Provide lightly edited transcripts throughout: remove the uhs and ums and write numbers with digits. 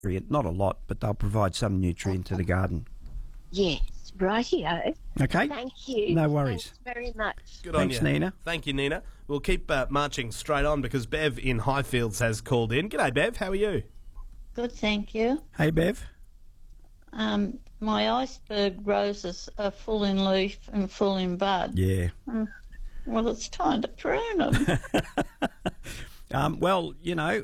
nutrient, not a lot, but they'll provide some nutrient to the garden. Yes, rightio. Okay? Thank you. No worries. Thanks very much. Good on Thanks, you. Nina. Thank you, Nina. We'll keep marching straight on because Bev in Highfields has called in. G'day, Bev. How are you? Good, thank you. Hey, Bev. My iceberg roses are full in leaf and full in bud. Yeah. Well, it's time to prune them. Well,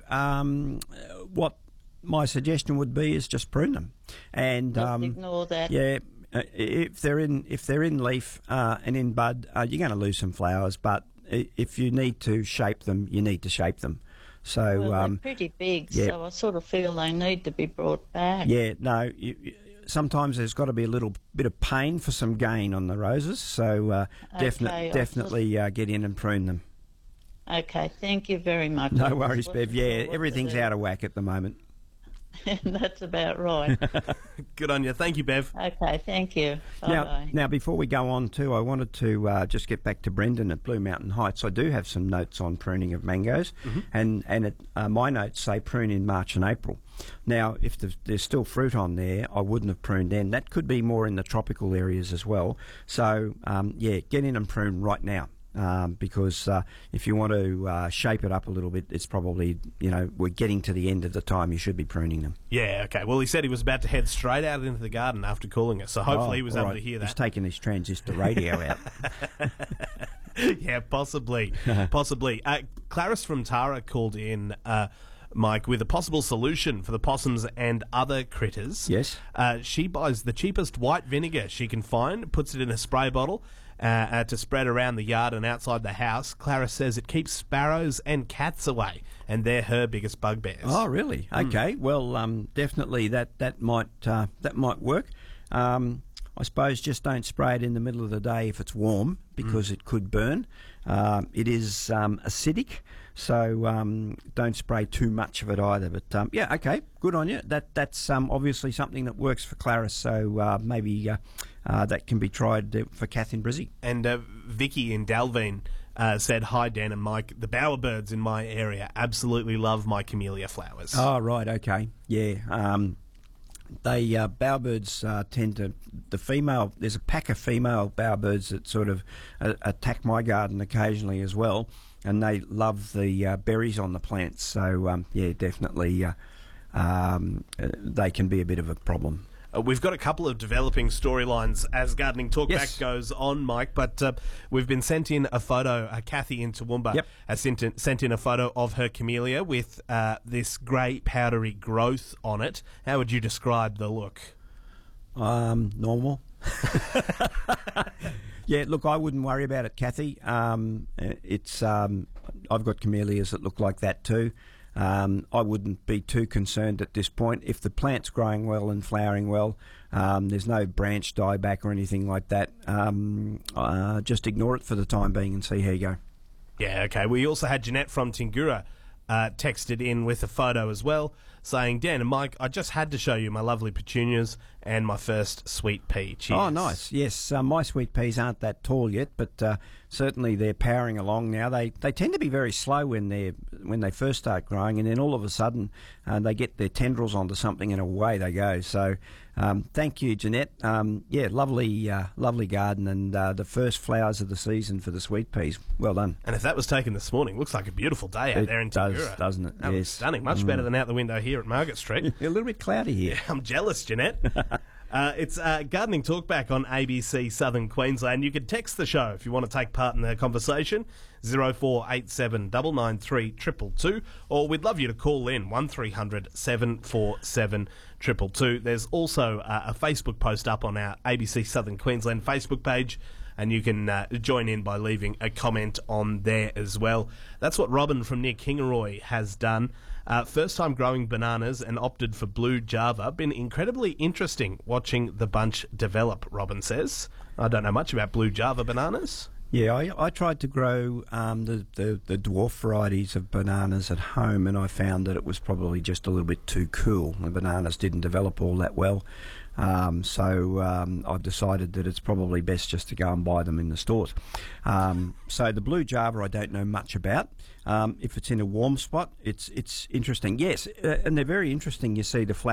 what my suggestion would be is just prune them, and Just ignore that. yeah, if they're in leaf and in bud, you're going to lose some flowers. But if you need to shape them, you need to shape them. So Well, they're pretty big, yeah. so I sort of feel they need to be brought back. yeah, no. Sometimes there's got to be a little bit of pain for some gain on the roses. So Okay, definitely get in and prune them. Okay, thank you very much. No worries, Bev. Yeah, everything's out of whack at the moment. That's about right. Good on you. Thank you, Bev. Okay, thank you. Bye-bye. Now, before we go on too, I wanted to just get back to Brendan at Blue Mountain Heights. I do have some notes on pruning of mangoes, and my notes say prune in March and April. Now, if there's still fruit on there, I wouldn't have pruned then. That could be more in the tropical areas as well. So, get in and prune right now. Because if you want to shape it up a little bit, it's probably, we're getting to the end of the time you should be pruning them. Yeah, okay. Well, he said he was about to head straight out into the garden after calling us, so hopefully he was able to hear that. He's taking his transistor radio out. Yeah, possibly. Possibly. Clarice from Tara called in, Mike, with a possible solution for the possums and other critters. Yes. She buys the cheapest white vinegar she can find, puts it in a spray bottle to spread around the yard and outside the house. Clarice says it keeps sparrows and cats away, and they're her biggest bugbears. Oh, really? Okay. Well, definitely that might work. I suppose just don't spray it in the middle of the day if it's warm, because it could burn. It is acidic, so don't spray too much of it either. But okay, good on you. That's obviously something that works for Clarice, so maybe that can be tried for Kath in Brizzy. And Vicky in Dalveen said, "Hi Dan and Mike, the bowerbirds in my area absolutely love my camellia flowers." Oh, right, okay, yeah. They bowerbirds tend to there's a pack of female bowerbirds that sort of attack my garden occasionally as well, and they love the berries on the plants. So definitely they can be a bit of a problem. We've got a couple of developing storylines as Gardening Talkback goes on, Mike, but we've been sent in a photo. Kathy in Toowoomba has sent in a photo of her camellia with this grey powdery growth on it. How would you describe the look? Normal. Yeah, look, I wouldn't worry about it, Kathy. It's I've got camellias that look like that too. I wouldn't be too concerned at this point. If the plant's growing well and flowering well, there's no branch dieback or anything like that, just ignore it for the time being and see how you go. Yeah, okay. We also had Jeanette from Tingura texted in with a photo as well, saying, Dan and Mike, I just had to show you my lovely petunias and my first sweet pea. Cheers. Oh, nice. Yes, my sweet peas aren't that tall yet, but certainly they're powering along now. They tend to be very slow when they first start growing, and then all of a sudden they get their tendrils onto something and away they go. So thank you, Jeanette. Lovely garden, and the first flowers of the season for the sweet peas. Well done. And if that was taken this morning, looks like a beautiful day out there in Tingura. Doesn't it? That was stunning. Much better than out the window here at Margaret Street. A little bit cloudy here. Yeah, I'm jealous, Jeanette. It's Gardening Talkback on ABC Southern Queensland. You can text the show if you want to take part in the conversation, 0487 993 222, or we'd love you to call in, 1300 747 222. There's also a Facebook post up on our ABC Southern Queensland Facebook page, and you can join in by leaving a comment on there as well. That's what Robin from near Kingaroy has done. First time growing bananas and opted for blue Java. Been incredibly interesting watching the bunch develop, Robin says. I don't know much about blue Java bananas. Yeah, I tried to grow the dwarf varieties of bananas at home, and I found that it was probably just a little bit too cool. The bananas didn't develop all that well. So I've decided that it's probably best just to go and buy them in the stores. So the blue Java I don't know much about. If it's in a warm spot, it's interesting. Yes, and they're very interesting. You see the